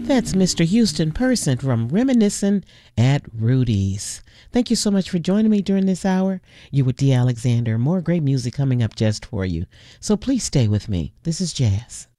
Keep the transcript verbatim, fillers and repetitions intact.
That's Mister Houston Person from Reminiscing at Rudy's. Thank you so much for joining me during this hour. You're with Dee Alexander. More great music coming up just for you. So please stay with me. This is Jazz.